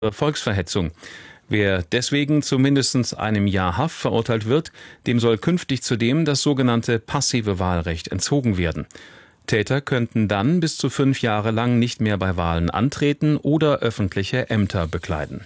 Volksverhetzung. Wer deswegen zu mindestens einem Jahr Haft verurteilt wird, dem soll künftig zudem das sogenannte passive Wahlrecht entzogen werden. Täter könnten dann bis zu 5 Jahre lang nicht mehr bei Wahlen antreten oder öffentliche Ämter bekleiden.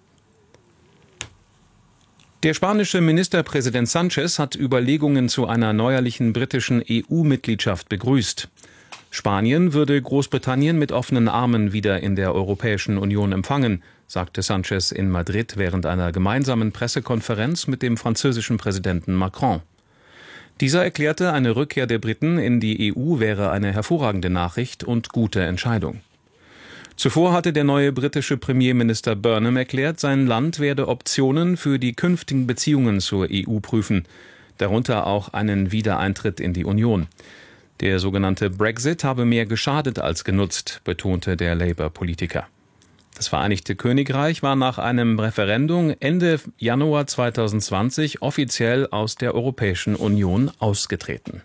Der spanische Ministerpräsident Sánchez hat Überlegungen zu einer neuerlichen britischen EU-Mitgliedschaft begrüßt. Spanien würde Großbritannien mit offenen Armen wieder in der Europäischen Union empfangen, sagte Sánchez in Madrid während einer gemeinsamen Pressekonferenz mit dem französischen Präsidenten Macron. Dieser erklärte, eine Rückkehr der Briten in die EU wäre eine hervorragende Nachricht und gute Entscheidung. Zuvor hatte der neue britische Premierminister Burnham erklärt, sein Land werde Optionen für die künftigen Beziehungen zur EU prüfen, darunter auch einen Wiedereintritt in die Union. Der sogenannte Brexit habe mehr geschadet als genutzt, betonte der Labour-Politiker. Das Vereinigte Königreich war nach einem Referendum Ende Januar 2020 offiziell aus der Europäischen Union ausgetreten.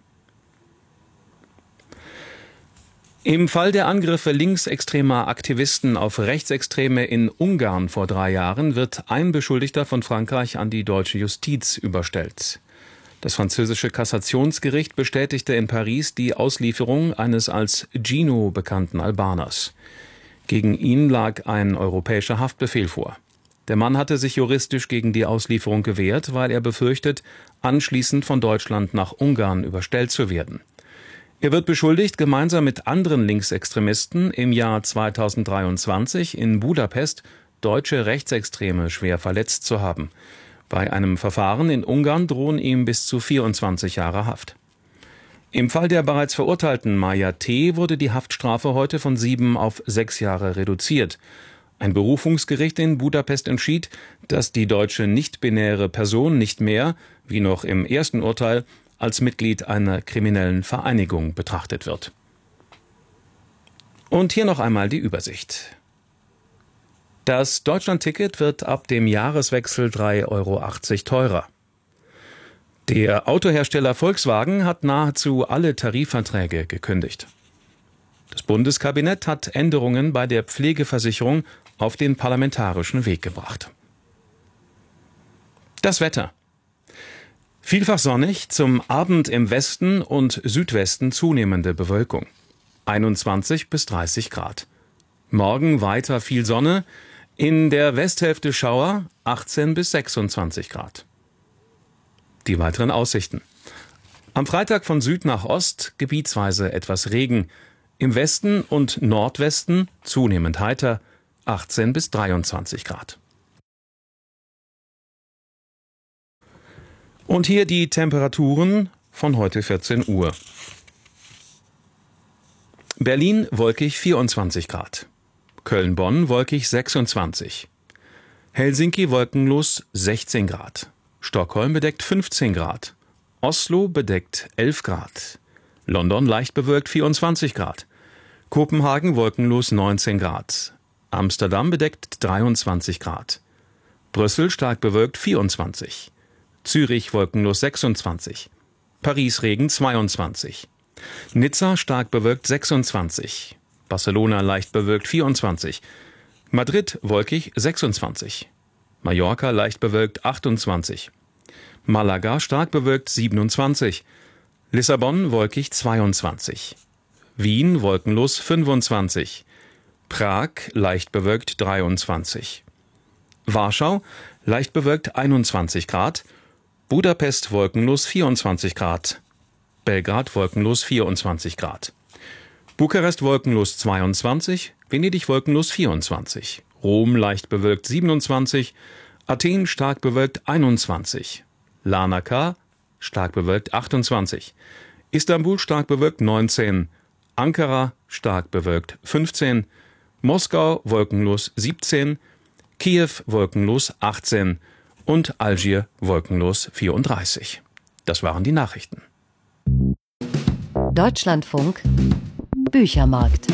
Im Fall der Angriffe linksextremer Aktivisten auf Rechtsextreme in Ungarn vor 3 Jahren wird ein Beschuldigter von Frankreich an die deutsche Justiz überstellt. Das französische Kassationsgericht bestätigte in Paris die Auslieferung eines als Gino bekannten Albaners. Gegen ihn lag ein europäischer Haftbefehl vor. Der Mann hatte sich juristisch gegen die Auslieferung gewehrt, weil er befürchtet, anschließend von Deutschland nach Ungarn überstellt zu werden. Er wird beschuldigt, gemeinsam mit anderen Linksextremisten im Jahr 2023 in Budapest deutsche Rechtsextreme schwer verletzt zu haben. Bei einem Verfahren in Ungarn drohen ihm bis zu 24 Jahre Haft. Im Fall der bereits verurteilten Maja T. wurde die Haftstrafe heute von 7 auf 6 Jahre reduziert. Ein Berufungsgericht in Budapest entschied, dass die deutsche nicht-binäre Person nicht mehr, wie noch im ersten Urteil, als Mitglied einer kriminellen Vereinigung betrachtet wird. Und hier noch einmal die Übersicht. Das Deutschland-Ticket wird ab dem Jahreswechsel 3,80 € teurer. Der Autohersteller Volkswagen hat nahezu alle Tarifverträge gekündigt. Das Bundeskabinett hat Änderungen bei der Pflegeversicherung auf den parlamentarischen Weg gebracht. Das Wetter. Vielfach sonnig, zum Abend im Westen und Südwesten zunehmende Bewölkung. 21 bis 30 Grad. Morgen weiter viel Sonne, in der Westhälfte Schauer, 18 bis 26 Grad. Die weiteren Aussichten. Am Freitag von Süd nach Ost gebietsweise etwas Regen. Im Westen und Nordwesten zunehmend heiter, 18 bis 23 Grad. Und hier die Temperaturen von heute 14 Uhr. Berlin wolkig 24 Grad. Köln-Bonn wolkig 26. Helsinki wolkenlos 16 Grad. Stockholm bedeckt 15 Grad. Oslo bedeckt 11 Grad. London leicht bewölkt 24 Grad. Kopenhagen wolkenlos 19 Grad. Amsterdam bedeckt 23 Grad. Brüssel stark bewölkt 24. Zürich wolkenlos 26. Paris Regen 22. Nizza stark bewölkt 26. Barcelona leicht bewölkt 24. Madrid wolkig 26. Mallorca leicht bewölkt 28. Malaga stark bewölkt 27. Lissabon wolkig 22. Wien wolkenlos 25. Prag leicht bewölkt 23. Warschau leicht bewölkt 21 Grad. Budapest wolkenlos 24 Grad. Belgrad wolkenlos 24 Grad. Bukarest wolkenlos 22. Venedig wolkenlos 24. Rom leicht bewölkt 27. Athen stark bewölkt 21. Larnaca stark bewölkt 28. Istanbul stark bewölkt 19. Ankara stark bewölkt 15. Moskau wolkenlos 17. Kiew wolkenlos 18. Und Algier wolkenlos 34. Das waren die Nachrichten. Deutschlandfunk Büchermarkt.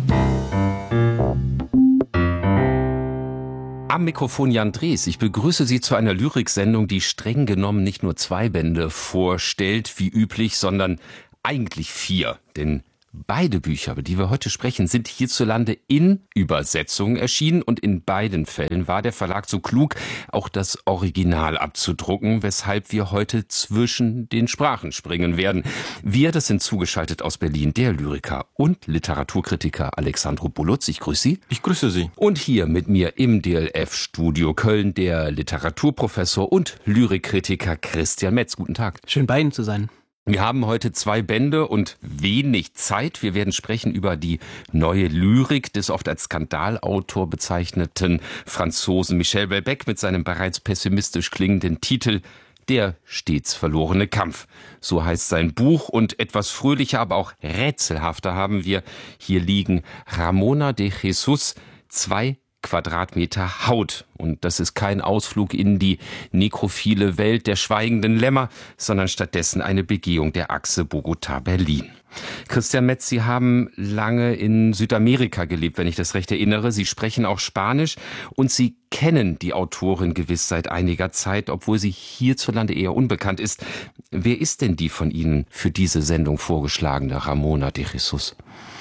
Am Mikrofon Jan Drees. Ich begrüße Sie zu einer Lyriksendung, die streng genommen nicht nur 2 Bände vorstellt, wie üblich, sondern eigentlich 4. Denn Beide Bücher, über die wir heute sprechen, sind hierzulande in Übersetzungen erschienen und in beiden Fällen war der Verlag so klug, auch das Original abzudrucken, weshalb wir heute zwischen den Sprachen springen werden. Wir, das sind zugeschaltet aus Berlin, der Lyriker und Literaturkritiker Alexandro Bolutz. Ich grüße Sie. Ich grüße Sie. Und hier mit mir im DLF-Studio Köln der Literaturprofessor und Lyrikkritiker Christian Metz. Guten Tag. Schön bei Ihnen zu sein. Wir haben heute 2 Bände und wenig Zeit. Wir werden sprechen über die neue Lyrik des oft als Skandalautor bezeichneten Franzosen Michel Houellebecq mit seinem bereits pessimistisch klingenden Titel Der stets verlorene Kampf. So heißt sein Buch, und etwas fröhlicher, aber auch rätselhafter haben wir hier liegen Ramona de Jesus, 2 Quadratmeter Haut. Und das ist kein Ausflug in die nekrophile Welt der schweigenden Lämmer, sondern stattdessen eine Begehung der Achse Bogotá-Berlin. Christian Metz, Sie haben lange in Südamerika gelebt, wenn ich das recht erinnere. Sie sprechen auch Spanisch und Sie kennen die Autorin gewiss seit einiger Zeit, obwohl sie hierzulande eher unbekannt ist. Wer ist denn die von Ihnen für diese Sendung vorgeschlagene Ramona de Jesus?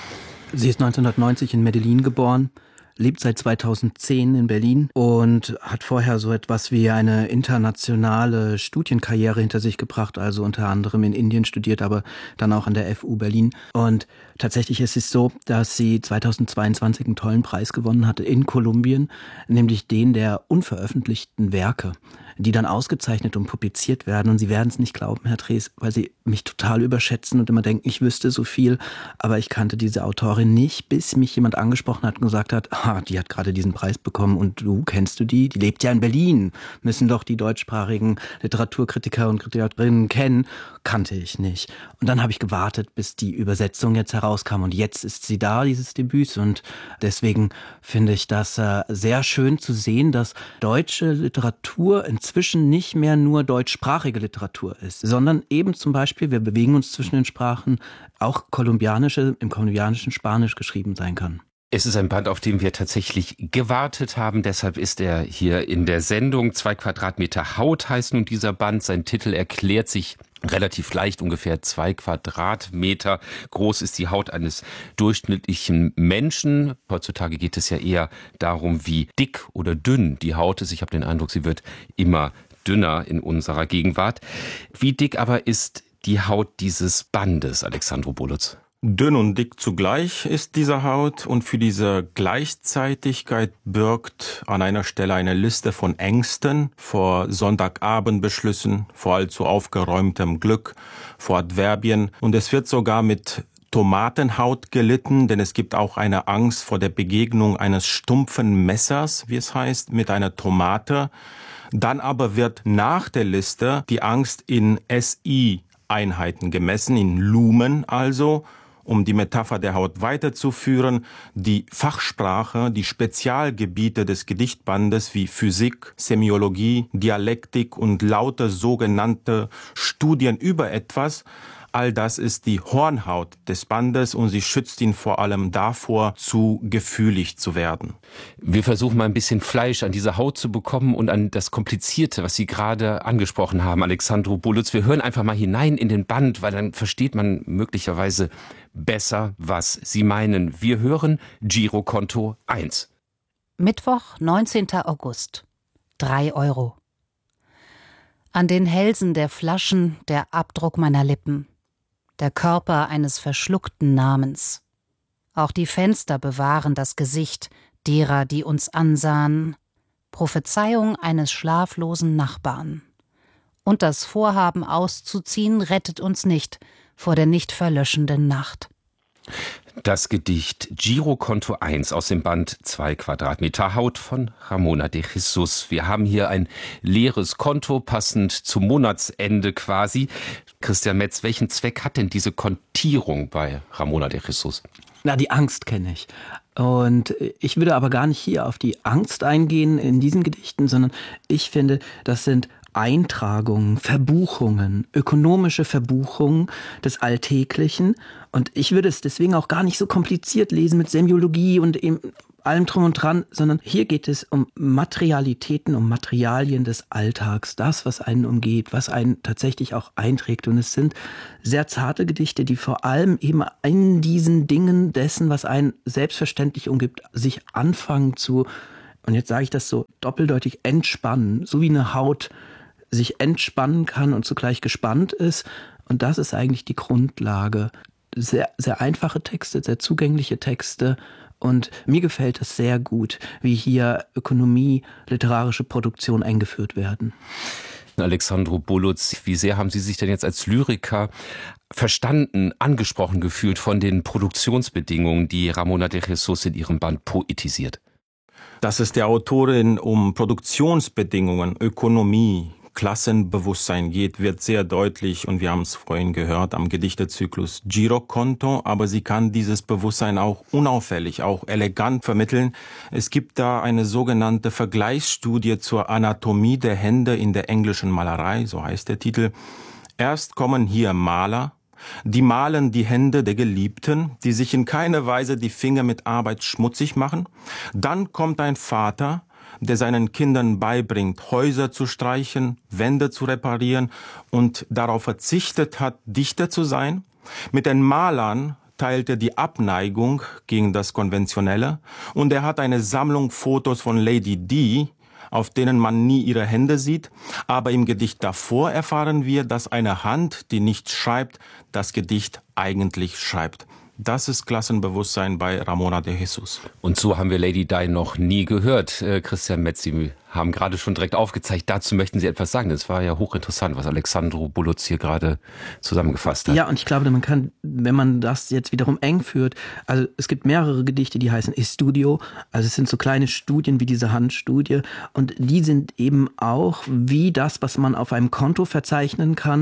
Sie ist 1990 in Medellin geboren, lebt seit 2010 in Berlin und hat vorher so etwas wie eine internationale Studienkarriere hinter sich gebracht, also unter anderem in Indien studiert, aber dann auch an der FU Berlin. Und tatsächlich ist es so, dass sie 2022 einen tollen Preis gewonnen hatte in Kolumbien, nämlich den der unveröffentlichten Werke, die dann ausgezeichnet und publiziert werden. Und Sie werden es nicht glauben, Herr Drees, weil Sie mich total überschätzen und immer denken, ich wüsste so viel. Aber ich kannte diese Autorin nicht, bis mich jemand angesprochen hat und gesagt hat, die hat gerade diesen Preis bekommen und kennst du die? Die lebt ja in Berlin. Müssen doch die deutschsprachigen Literaturkritiker und Kritikerinnen kennen. Kannte ich nicht. Und dann habe ich gewartet, bis die Übersetzung jetzt herauskam. Und jetzt ist sie da, dieses Debüt. Und deswegen finde ich das sehr schön zu sehen, dass deutsche Literatur inzwischen nicht mehr nur deutschsprachige Literatur ist, sondern eben zum Beispiel, wir bewegen uns zwischen den Sprachen, auch im kolumbianischen Spanisch geschrieben sein kann. Es ist ein Band, auf den wir tatsächlich gewartet haben. Deshalb ist er hier in der Sendung. 2 Quadratmeter Haut heißt nun dieser Band. Sein Titel erklärt sich relativ leicht. Ungefähr 2 Quadratmeter groß ist die Haut eines durchschnittlichen Menschen. Heutzutage geht es ja eher darum, wie dick oder dünn die Haut ist. Ich habe den Eindruck, sie wird immer dünner in unserer Gegenwart. Wie dick aber ist die Haut dieses Bandes, Alexandro Bolutz? Dünn und dick zugleich ist diese Haut, und für diese Gleichzeitigkeit birgt an einer Stelle eine Liste von Ängsten vor Sonntagabendbeschlüssen, vor allzu aufgeräumtem Glück, vor Adverbien, und es wird sogar mit Tomatenhaut gelitten, denn es gibt auch eine Angst vor der Begegnung eines stumpfen Messers, wie es heißt, mit einer Tomate. Dann aber wird nach der Liste die Angst in SI-Einheiten gemessen, in Lumen also. Um die Metapher der Haut weiterzuführen, die Fachsprache, die Spezialgebiete des Gedichtbandes wie Physik, Semiologie, Dialektik und lauter sogenannte Studien über etwas, all das ist die Hornhaut des Bandes, und sie schützt ihn vor allem davor, zu gefühlig zu werden. Wir versuchen mal ein bisschen Fleisch an diese Haut zu bekommen und an das Komplizierte, was Sie gerade angesprochen haben, Alexandro Bolutz. Wir hören einfach mal hinein in den Band, weil dann versteht man möglicherweise besser, was Sie meinen. Wir hören Girokonto 1. Mittwoch, 19. August. 3 Euro. An den Hälsen der Flaschen der Abdruck meiner Lippen. Der Körper eines verschluckten Namens. Auch die Fenster bewahren das Gesicht derer, die uns ansahen. Prophezeiung eines schlaflosen Nachbarn. Und das Vorhaben auszuziehen rettet uns nicht vor der nicht verlöschenden Nacht. Das Gedicht Girokonto 1 aus dem Band 2 Quadratmeter Haut von Ramona de Jesus. Wir haben hier ein leeres Konto, passend zum Monatsende quasi. Christian Metz, welchen Zweck hat denn diese Kontierung bei Ramona de Jesus? Die Angst kenne ich. Und ich würde aber gar nicht hier auf die Angst eingehen in diesen Gedichten, sondern ich finde, das sind Eintragungen, Verbuchungen, ökonomische Verbuchungen des Alltäglichen. Und ich würde es deswegen auch gar nicht so kompliziert lesen mit Semiologie und eben allem drum und dran, sondern hier geht es um Materialitäten, um Materialien des Alltags, das, was einen umgeht, was einen tatsächlich auch einträgt. Und es sind sehr zarte Gedichte, die vor allem eben in diesen Dingen dessen, was einen selbstverständlich umgibt, sich anfangen zu, und jetzt sage ich das so doppeldeutig, entspannen, so wie eine Haut sich entspannen kann und zugleich gespannt ist. Und das ist eigentlich die Grundlage. Sehr, sehr einfache Texte, sehr zugängliche Texte. Und mir gefällt es sehr gut, wie hier Ökonomie, literarische Produktion eingeführt werden. Alexandru Buluț, wie sehr haben Sie sich denn jetzt als Lyriker verstanden, angesprochen gefühlt von den Produktionsbedingungen, die Ramona de Jesus in ihrem Band poetisiert? Dass es der Autorin um Produktionsbedingungen, Ökonomie, Klassenbewusstsein geht, wird sehr deutlich, und wir haben es vorhin gehört, am Gedichtezyklus Giroconto, aber sie kann dieses Bewusstsein auch unauffällig, auch elegant vermitteln. Es gibt da eine sogenannte Vergleichsstudie zur Anatomie der Hände in der englischen Malerei, so heißt der Titel. Erst kommen hier Maler, die malen die Hände der Geliebten, die sich in keiner Weise die Finger mit Arbeit schmutzig machen. Dann kommt ein Vater, der seinen Kindern beibringt, Häuser zu streichen, Wände zu reparieren und darauf verzichtet hat, Dichter zu sein. Mit den Malern teilt er die Abneigung gegen das Konventionelle, und er hat eine Sammlung Fotos von Lady Di, auf denen man nie ihre Hände sieht. Aber im Gedicht davor erfahren wir, dass eine Hand, die nicht schreibt, das Gedicht eigentlich schreibt. Das ist Klassenbewusstsein bei Ramona de Jesus. Und so haben wir Lady Di noch nie gehört. Christian Metz, Sie haben gerade schon direkt aufgezeigt, dazu möchten Sie etwas sagen. Das war ja hochinteressant, was Alexandru Buluț hier gerade zusammengefasst hat. Ja, und ich glaube, man kann, wenn man das jetzt wiederum eng führt, also es gibt mehrere Gedichte, die heißen Estudio, also es sind so kleine Studien wie diese Handstudie, und die sind eben auch wie das, was man auf einem Konto verzeichnen kann,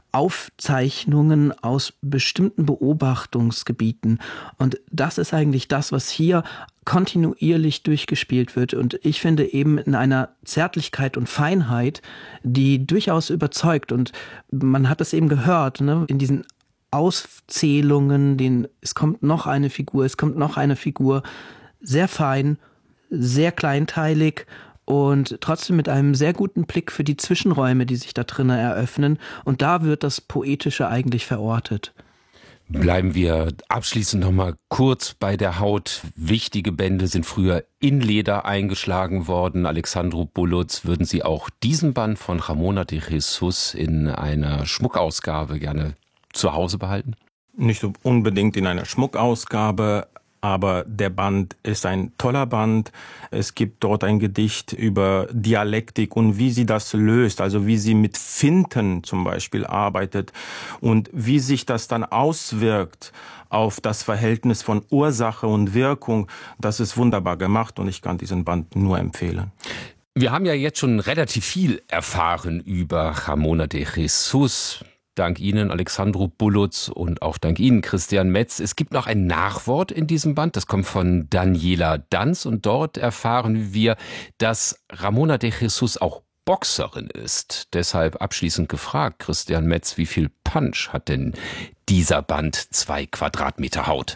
Aufzeichnungen aus bestimmten Beobachtungsgebieten. Und das ist eigentlich das, was hier kontinuierlich durchgespielt wird. Und ich finde eben in einer Zärtlichkeit und Feinheit, die durchaus überzeugt. Und man hat es eben gehört, ne, in diesen Auszählungen, es kommt noch eine Figur, sehr fein, sehr kleinteilig, und trotzdem mit einem sehr guten Blick für die Zwischenräume, die sich da drinnen eröffnen. Und da wird das Poetische eigentlich verortet. Bleiben wir abschließend noch mal kurz bei der Haut. Wichtige Bände sind früher in Leder eingeschlagen worden. Alexandru Buluț, würden Sie auch diesen Band von Ramona de Jesus in einer Schmuckausgabe gerne zu Hause behalten? Nicht unbedingt in einer Schmuckausgabe, aber der Band ist ein toller Band. Es gibt dort ein Gedicht über Dialektik und wie sie das löst, also wie sie mit Finten zum Beispiel arbeitet und wie sich das dann auswirkt auf das Verhältnis von Ursache und Wirkung. Das ist wunderbar gemacht, und ich kann diesen Band nur empfehlen. Wir haben ja jetzt schon relativ viel erfahren über Ramona de Jesus. Dank Ihnen, Alexandru Buluț, und auch dank Ihnen, Christian Metz. Es gibt noch ein Nachwort in diesem Band, das kommt von Daniela Danz, und dort erfahren wir, dass Ramona de Jesus auch Boxerin ist. Deshalb abschließend gefragt, Christian Metz, wie viel Punch hat denn dieser Band 2 Quadratmeter Haut?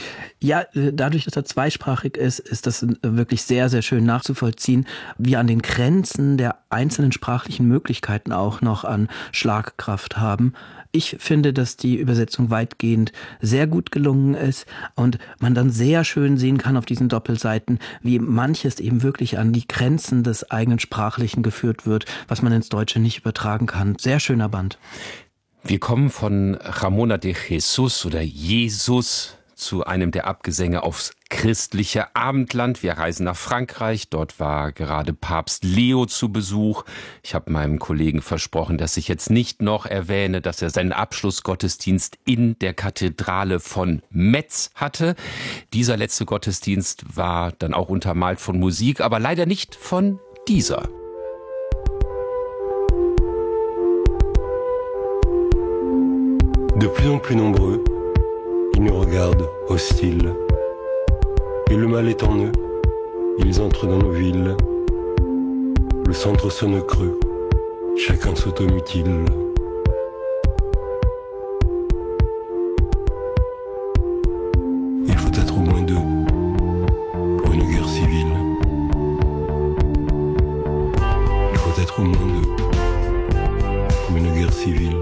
Ja, dadurch, dass er zweisprachig ist, ist das wirklich sehr, sehr schön nachzuvollziehen, wie an den Grenzen der einzelnen sprachlichen Möglichkeiten auch noch an Schlagkraft haben. Ich finde, dass die Übersetzung weitgehend sehr gut gelungen ist und man dann sehr schön sehen kann auf diesen Doppelseiten, wie manches eben wirklich an die Grenzen des eigenen Sprachlichen geführt wird, was man ins Deutsche nicht übertragen kann. Sehr schöner Band. Wir kommen von Ramona de Jesus oder Jesus zu einem der Abgesänge aufs christliche Abendland. Wir reisen nach Frankreich. Dort war gerade Papst Leo zu Besuch. Ich habe meinem Kollegen versprochen, dass ich jetzt nicht noch erwähne, dass er seinen Abschlussgottesdienst in der Kathedrale von Metz hatte. Dieser letzte Gottesdienst war dann auch untermalt von Musik, aber leider nicht von dieser. De plus en plus nombreux, ils nous regardent hostiles. Et le mal est en eux, ils entrent dans nos villes. Le centre sonne creux, chacun s'automutile. Il faut être au moins deux pour une peut-être au moins deux, comme une guerre civile.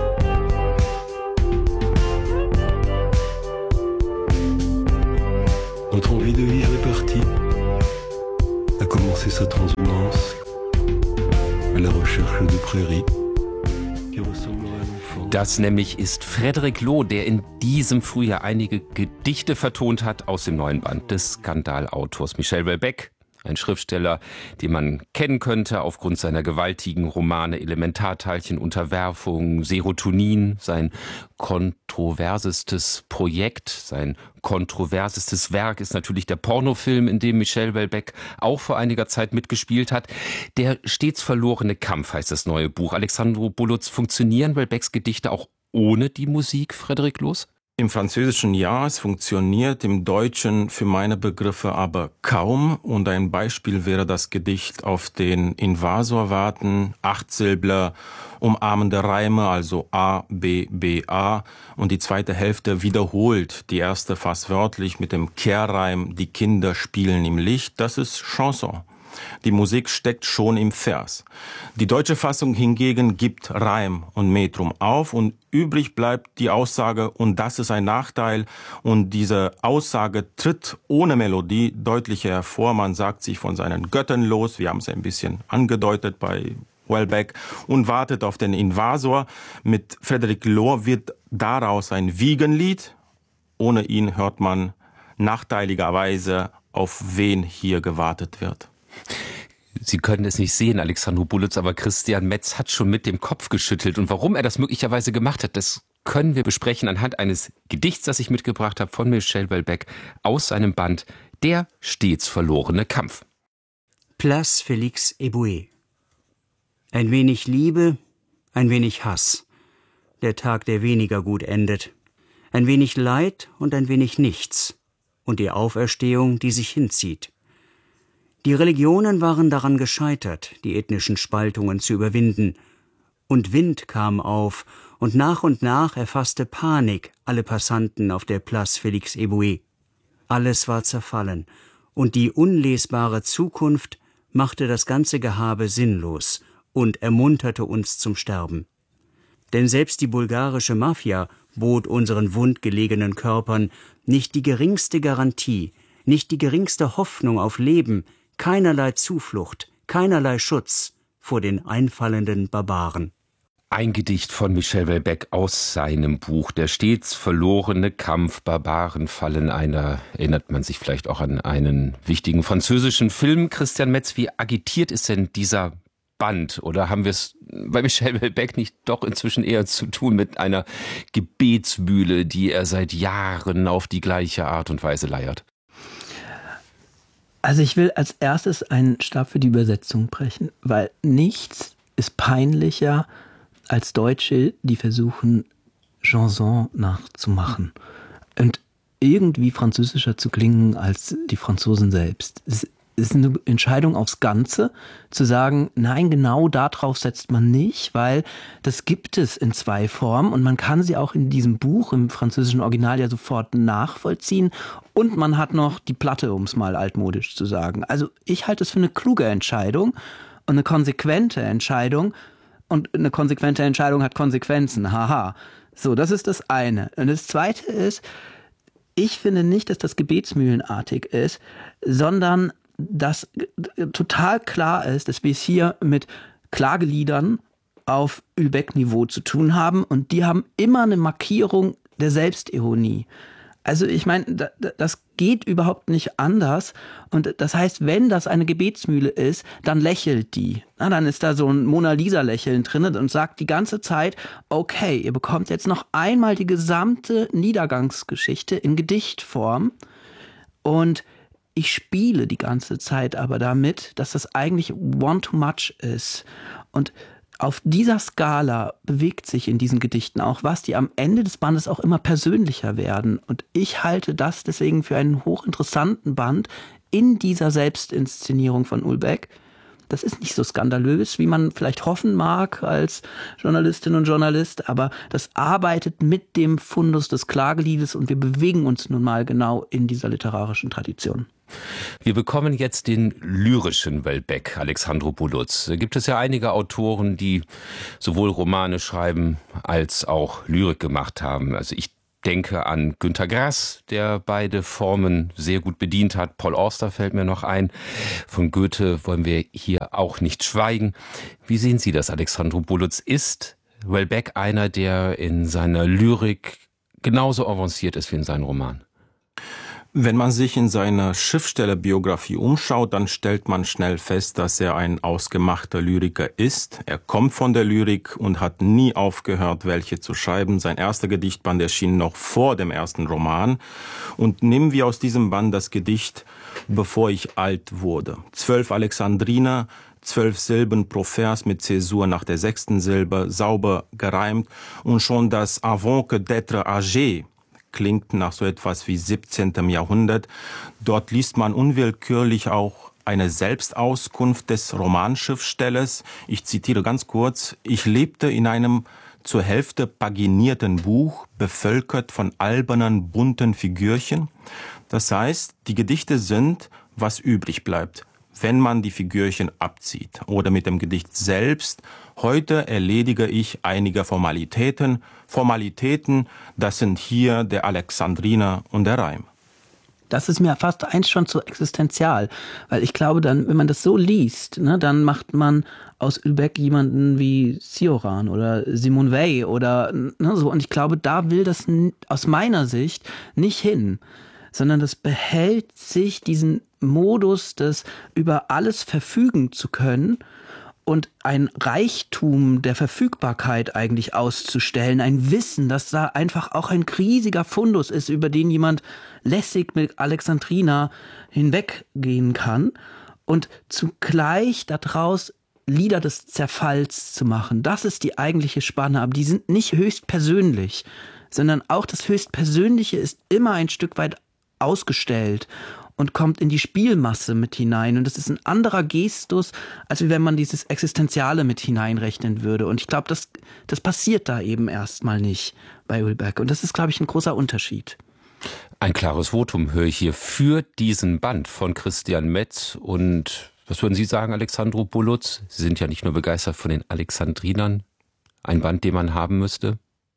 Notre envie de vivre est partie, a commencé sa transhumance à la recherche de prairies qui ressembleraient à l'enfant. Das nämlich ist Frédéric Loh, der in diesem Frühjahr einige Gedichte vertont hat aus dem neuen Band des Skandalautors Michel Houellebecq. Ein Schriftsteller, den man kennen könnte aufgrund seiner gewaltigen Romane Elementarteilchen, Unterwerfung, Serotonin, sein kontroversestes Projekt, sein kontroversestes Werk ist natürlich der Pornofilm, in dem Michel Houellebecq auch vor einiger Zeit mitgespielt hat. Der stets verlorene Kampf heißt das neue Buch. Alexandro Bulutz, funktionieren Houellebecqs Gedichte auch ohne die Musik, Frédéric Loh? Im Französischen ja, es funktioniert, im Deutschen für meine Begriffe aber kaum. Und ein Beispiel wäre das Gedicht auf den Invasor warten, Achtsilbler, umarmende Reime, also A, B, B, A. Und die zweite Hälfte wiederholt die erste fast wörtlich mit dem Kehrreim, die Kinder spielen im Licht. Das ist Chanson. Die Musik steckt schon im Vers. Die deutsche Fassung hingegen gibt Reim und Metrum auf und übrig bleibt die Aussage, und das ist ein Nachteil. Und diese Aussage tritt ohne Melodie deutlicher hervor. Man sagt sich von seinen Göttern los. Wir haben es ein bisschen angedeutet bei Houellebecq und wartet auf den Invasor. Mit Frédéric Loh wird daraus ein Wiegenlied. Ohne ihn hört man nachteiligerweise, auf wen hier gewartet wird. Sie können es nicht sehen, Alexandro Bulutz, aber Christian Metz hat schon mit dem Kopf geschüttelt. Und warum er das möglicherweise gemacht hat, das können wir besprechen anhand eines Gedichts, das ich mitgebracht habe von Michel Houellebecq aus seinem Band Der stets verlorene Kampf. Place Félix Éboué. Ein wenig Liebe, ein wenig Hass. Der Tag, der weniger gut endet. Ein wenig Leid und ein wenig Nichts. Und die Auferstehung, die sich hinzieht. Die Religionen waren daran gescheitert, die ethnischen Spaltungen zu überwinden. Und Wind kam auf, und nach erfasste Panik alle Passanten auf der Place Félix Éboué. Alles war zerfallen, und die unlesbare Zukunft machte das ganze Gehabe sinnlos und ermunterte uns zum Sterben. Denn selbst die bulgarische Mafia bot unseren wundgelegenen Körpern nicht die geringste Garantie, nicht die geringste Hoffnung auf Leben, keinerlei Zuflucht, keinerlei Schutz vor den einfallenden Barbaren. Ein Gedicht von Michel Houellebecq aus seinem Buch Der stets verlorene Kampf, Barbaren fallen einer. Erinnert man sich vielleicht auch an einen wichtigen französischen Film. Christian Metz, wie agitiert ist denn dieser Band? Oder haben wir es bei Michel Houellebecq nicht doch inzwischen eher zu tun mit einer Gebetsmühle, die er seit Jahren auf die gleiche Art und Weise leiert? Also ich will als erstes einen Stab für die Übersetzung brechen, weil nichts ist peinlicher als Deutsche, die versuchen, Chanson nachzumachen und irgendwie französischer zu klingen als die Franzosen selbst. Es ist eine Entscheidung aufs Ganze, zu sagen, nein, genau darauf setzt man nicht, weil das gibt es in zwei Formen und man kann sie auch in diesem Buch im französischen Original ja sofort nachvollziehen und man hat noch die Platte, um es mal altmodisch zu sagen. Also ich halte es für eine kluge Entscheidung und eine konsequente Entscheidung und eine konsequente Entscheidung hat Konsequenzen, haha. So, das ist das eine. Und das zweite ist, ich finde nicht, dass das gebetsmühlenartig ist, sondern dass total klar ist, dass wir es hier mit Klageliedern auf Houellebecq-Niveau zu tun haben und die haben immer eine Markierung der Selbstironie. Also ich meine, das geht überhaupt nicht anders und das heißt, wenn das eine Gebetsmühle ist, dann lächelt die. Na, dann ist da so ein Mona-Lisa-Lächeln drin und sagt die ganze Zeit, okay, ihr bekommt jetzt noch einmal die gesamte Niedergangsgeschichte in Gedichtform und ich spiele die ganze Zeit aber damit, dass das eigentlich one too much ist. Und auf dieser Skala bewegt sich in diesen Gedichten auch was, die am Ende des Bandes auch immer persönlicher werden. Und ich halte das deswegen für einen hochinteressanten Band in dieser Selbstinszenierung von Houellebecq. Das ist nicht so skandalös, wie man vielleicht hoffen mag als Journalistin und Journalist, aber das arbeitet mit dem Fundus des Klageliedes und wir bewegen uns nun mal genau in dieser literarischen Tradition. Wir bekommen jetzt den lyrischen Welbeck, Alexandropoulos. Da gibt es ja einige Autoren, die sowohl Romane schreiben als auch Lyrik gemacht haben. Also ich denke an Günter Grass, der beide Formen sehr gut bedient hat. Paul Auster fällt mir noch ein. Von Goethe wollen wir hier auch nicht schweigen. Wie sehen Sie das, Alexandropoulos? Ist Welbeck einer, der in seiner Lyrik genauso avanciert ist wie in seinen Romanen? Wenn man sich in seiner Schriftstellerbiografie umschaut, dann stellt man schnell fest, dass er ein ausgemachter Lyriker ist. Er kommt von der Lyrik und hat nie aufgehört, welche zu schreiben. Sein erster Gedichtband erschien noch vor dem ersten Roman. Und nehmen wir aus diesem Band das Gedicht Bevor ich alt wurde. 12 Alexandriner, 12 Silben pro Vers mit Zäsur nach der 6. Silbe, sauber gereimt. Und schon das Avant que d'être âgé klingt nach so etwas wie 17. Jahrhundert. Dort liest man unwillkürlich auch eine Selbstauskunft des Romanschriftstellers. Ich zitiere ganz kurz: Ich lebte in einem zur Hälfte paginierten Buch, bevölkert von albernen, bunten Figürchen. Das heißt, die Gedichte sind, was übrig bleibt, wenn man die Figürchen abzieht. Oder mit dem Gedicht selbst: Heute erledige ich einige Formalitäten. Formalitäten, das sind hier der Alexandriner und der Reim. Das ist mir fast eins schon zu existenzial, weil ich glaube dann, wenn man das so liest, ne, dann macht man aus Welbeck jemanden wie Cioran oder Simone Weil oder so. Und ich glaube, da will das aus meiner Sicht nicht hin, sondern das behält sich diesen Modus des über alles verfügen zu können und ein Reichtum der Verfügbarkeit eigentlich auszustellen, ein Wissen, dass da einfach auch ein riesiger Fundus ist, über den jemand lässig mit Alexandrina hinweggehen kann und zugleich daraus Lieder des Zerfalls zu machen. Das ist die eigentliche Spanne, aber die sind nicht höchst persönlich, sondern auch das Höchstpersönliche ist immer ein Stück weit ausgestellt und kommt in die Spielmasse mit hinein. Und das ist ein anderer Gestus, als wenn man dieses Existenziale mit hineinrechnen würde. Und ich glaube, das passiert da eben erstmal nicht bei Welbeck. Und das ist, glaube ich, ein großer Unterschied. Ein klares Votum höre ich hier für diesen Band von Christian Metz. Und was würden Sie sagen, Alexandropoulos? Sie sind ja nicht nur begeistert von den Alexandrinern. Ein Band, den man haben müsste?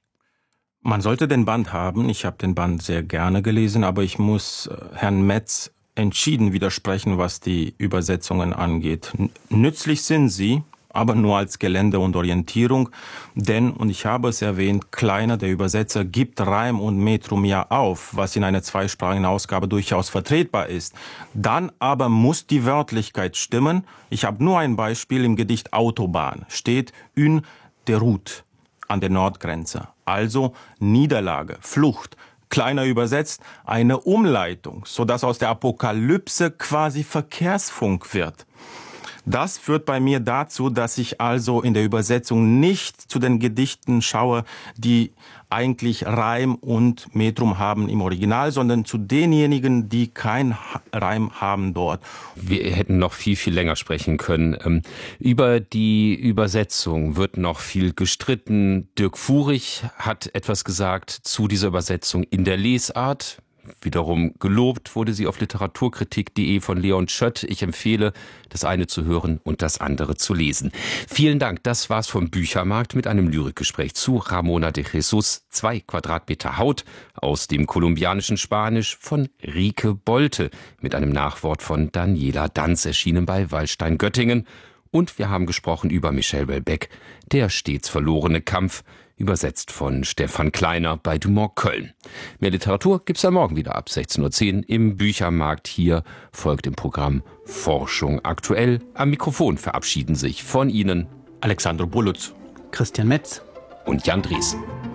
Man sollte den Band haben. Ich habe den Band sehr gerne gelesen, aber ich muss Herrn Metz entschieden widersprechen, was die Übersetzungen angeht. Nützlich sind sie, aber nur als Gelände und Orientierung, denn, und ich habe es erwähnt, Kleiner, der Übersetzer, gibt Reim und Metrum ja auf, was in einer zweisprachigen Ausgabe durchaus vertretbar ist. Dann aber muss die Wörtlichkeit stimmen. Ich habe nur ein Beispiel: im Gedicht Autobahn steht une de route an der Nordgrenze. Also Niederlage, Flucht. Kleiner übersetzt, eine Umleitung, sodass aus der Apokalypse quasi Verkehrsfunk wird. Das führt bei mir dazu, dass ich also in der Übersetzung nicht zu den Gedichten schaue, die eigentlich Reim und Metrum haben im Original, sondern zu denjenigen, die kein Reim haben dort. Wir hätten noch viel, viel länger sprechen können. Über die Übersetzung wird noch viel gestritten. Dirk Furich hat etwas gesagt zu dieser Übersetzung in der Lesart. Wiederum gelobt wurde sie auf literaturkritik.de von Leon Schött. Ich empfehle, das eine zu hören und das andere zu lesen. Vielen Dank, das war's vom Büchermarkt mit einem Lyrikgespräch zu Ramona de Jesus, 2 Quadratmeter Haut aus dem kolumbianischen Spanisch von Rike Bolte mit einem Nachwort von Daniela Danz, erschienen bei Wallstein Göttingen. Und wir haben gesprochen über Michel Welbeck, Der stets verlorene Kampf, übersetzt von Stefan Kleiner bei Dumont Köln. Mehr Literatur gibt's ja morgen wieder ab 16:10 Uhr im Büchermarkt. Hier folgt im Programm Forschung aktuell. Am Mikrofon verabschieden sich von Ihnen Alexandropoulos, Christian Metz und Jan Drießen.